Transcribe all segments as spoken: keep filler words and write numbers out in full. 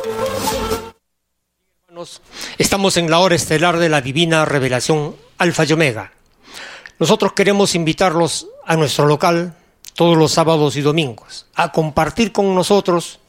Estamos en la hora estelar de la divina revelación Alfa y Omega. Nosotros queremos invitarlos a nuestro local todos los sábados y domingos a compartir con nosotros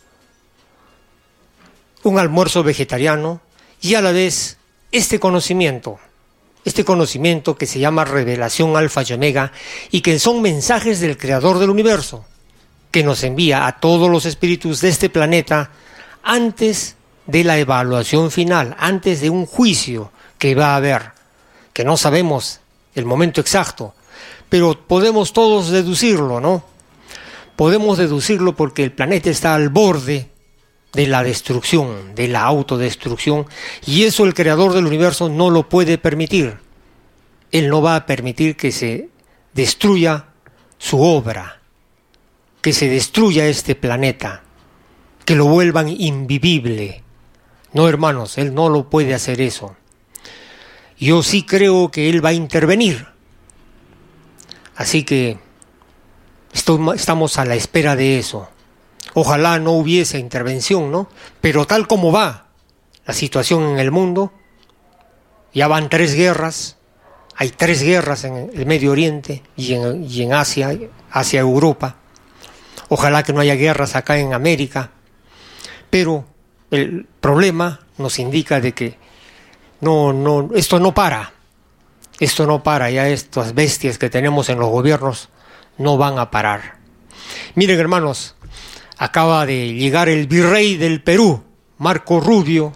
un almuerzo vegetariano y a la vez este conocimiento, este conocimiento que se llama revelación Alfa y Omega y que son mensajes del Creador del Universo que nos envía a todos los espíritus de este planeta antes de la evaluación final, antes de un juicio que va a haber, que no sabemos el momento exacto, pero podemos todos deducirlo, ¿no? Podemos deducirlo porque el planeta está al borde de la destrucción, de la autodestrucción, y eso el Creador del Universo no lo puede permitir. Él no va a permitir que se destruya su obra, que se destruya este planeta, que lo vuelvan invivible. No, hermanos, Él no lo puede hacer eso. Yo sí creo que Él va a intervenir. Así que estamos a la espera de eso. Ojalá no hubiese intervención, ¿no? Pero tal como va la situación en el mundo, ya van tres guerras, hay tres guerras en el Medio Oriente y en, y en Asia, hacia Europa. Ojalá que no haya guerras acá en América, pero el problema nos indica de que no, no, esto no para, esto no para, ya estas bestias que tenemos en los gobiernos no van a parar. Miren, hermanos, acaba de llegar el virrey del Perú, Marco Rubio,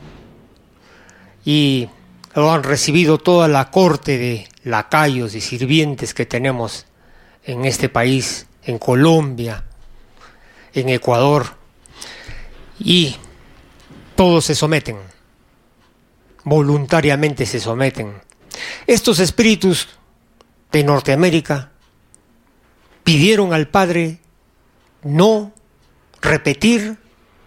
y lo han recibido toda la corte de lacayos y sirvientes que tenemos en este país, en Colombia, en Ecuador, y todos se someten, voluntariamente se someten. Estos espíritus de Norteamérica pidieron al Padre no repetir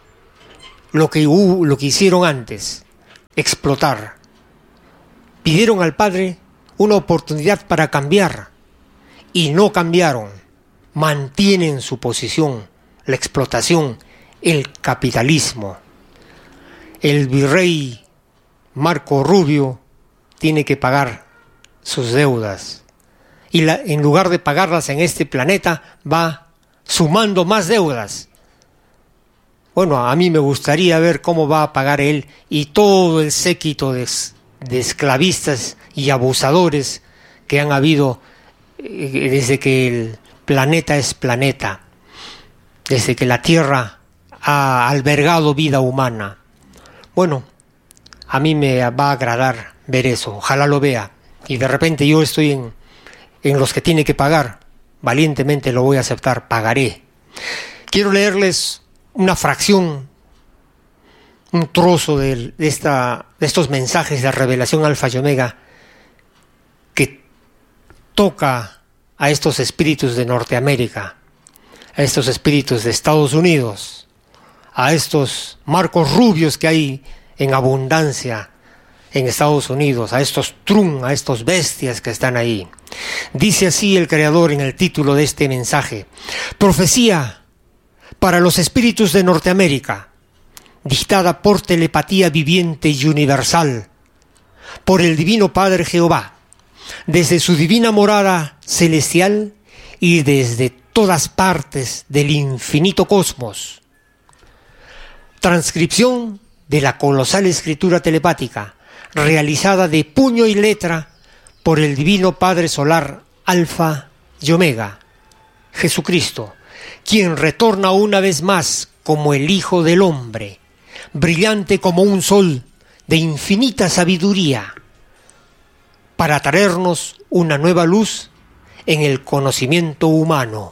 lo que, hubo, lo que hicieron antes, explotar. Pidieron al Padre una oportunidad para cambiar y no cambiaron, mantienen su posición, la explotación, el capitalismo. El virrey Marco Rubio tiene que pagar sus deudas y la, en lugar de pagarlas en este planeta va sumando más deudas. Bueno, a mí me gustaría ver cómo va a pagar él y todo el séquito de, de esclavistas y abusadores que han habido eh, desde que el planeta es planeta, desde que la Tierra ha albergado vida humana. Bueno, a mí me va a agradar ver eso, ojalá lo vea, y de repente yo estoy en, en los que tiene que pagar, valientemente lo voy a aceptar, pagaré. Quiero leerles una fracción, un trozo de, de, esta, de estos mensajes de revelación Alfa y Omega que toca a estos espíritus de Norteamérica, a estos espíritus de Estados Unidos, a estos Marcos Rubios que hay en abundancia en Estados Unidos, a estos Trump, a estos bestias que están ahí. Dice así el Creador en el título de este mensaje: profecía para los espíritus de Norteamérica, dictada por telepatía viviente y universal, por el Divino Padre Jehová, desde su divina morada celestial y desde todas partes del infinito cosmos. Transcripción de la colosal escritura telepática, realizada de puño y letra por el Divino Padre Solar Alfa y Omega, Jesucristo, quien retorna una vez más como el Hijo del Hombre, brillante como un sol de infinita sabiduría, para traernos una nueva luz en el conocimiento humano.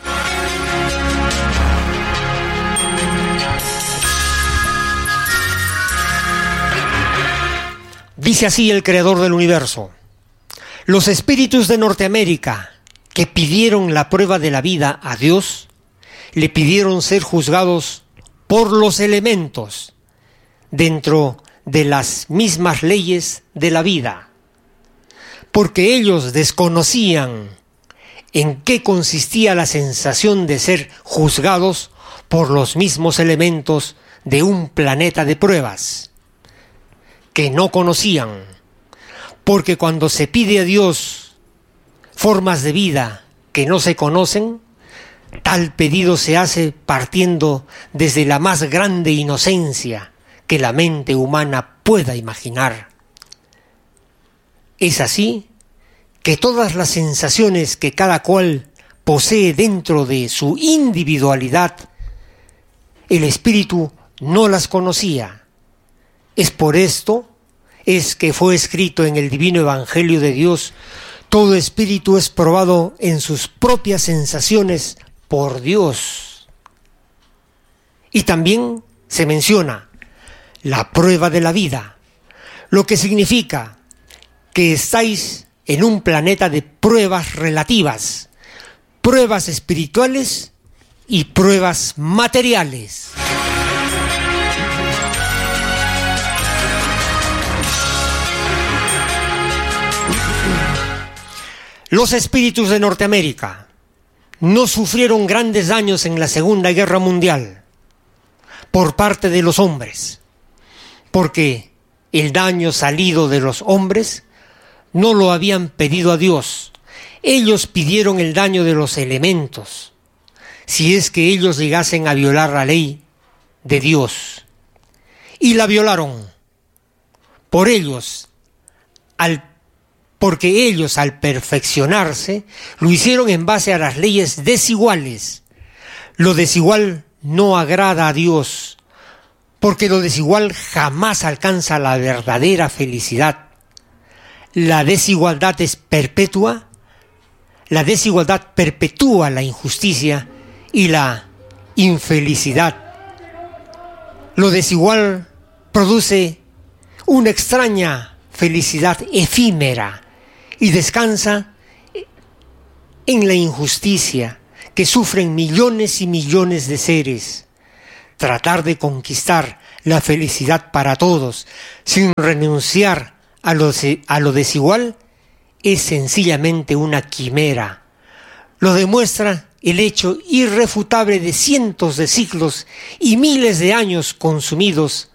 Dice así el Creador del Universo: los espíritus de Norteamérica que pidieron la prueba de la vida a Dios, le pidieron ser juzgados por los elementos dentro de las mismas leyes de la vida, porque ellos desconocían en qué consistía la sensación de ser juzgados por los mismos elementos de un planeta de pruebas que no conocían, porque cuando se pide a Dios formas de vida que no se conocen, tal pedido se hace partiendo desde la más grande inocencia que la mente humana pueda imaginar. Es así que todas las sensaciones que cada cual posee dentro de su individualidad, el espíritu no las conocía. Es por esto es que fue escrito en el divino Evangelio de Dios: todo espíritu es probado en sus propias sensaciones por Dios. Y también se menciona la prueba de la vida, lo que significa que estáis en un planeta de pruebas relativas, pruebas espirituales y pruebas materiales. Los espíritus de Norteamérica no sufrieron grandes daños en la Segunda Guerra Mundial por parte de los hombres, porque el daño salido de los hombres no lo habían pedido a Dios. Ellos pidieron el daño de los elementos, si es que ellos llegasen a violar la ley de Dios. Y la violaron por ellos, al porque ellos al perfeccionarse lo hicieron en base a las leyes desiguales. Lo desigual no agrada a Dios, porque lo desigual jamás alcanza la verdadera felicidad. La desigualdad es perpetua, la desigualdad perpetúa la injusticia y la infelicidad. Lo desigual produce una extraña felicidad efímera y descansa en la injusticia que sufren millones y millones de seres. Tratar de conquistar la felicidad para todos sin renunciar a lo, a lo desigual es sencillamente una quimera. Lo demuestra el hecho irrefutable de cientos de siglos y miles de años consumidos